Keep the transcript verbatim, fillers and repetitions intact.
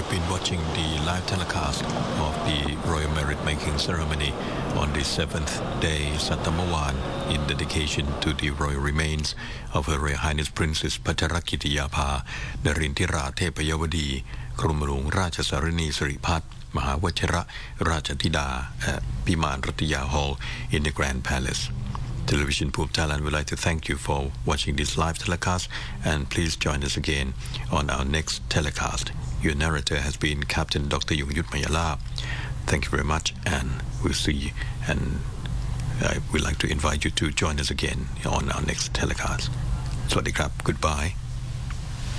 have been watching the live telecast of the Royal Merit Making Ceremony on the seventh day Sattamawan in dedication to the royal remains of Her Royal Highness Princess Pacharakitiyapha Narintira Thepayawadi กรมหลวงราชสารนีสิริพัฒน์มหาวชิระราชธิดา at Piman Rathiya Hall in the Grand Palace. Television Poop Thailand would like to thank you for watching this live telecast and please join us again on our next telecast. Your narrator has been Captain Doctor Yongyut Mayalab. Thank you very much and we'll see you and I would like to invite you to join us again on our next telecast. สวัสดีครับ Goodbye.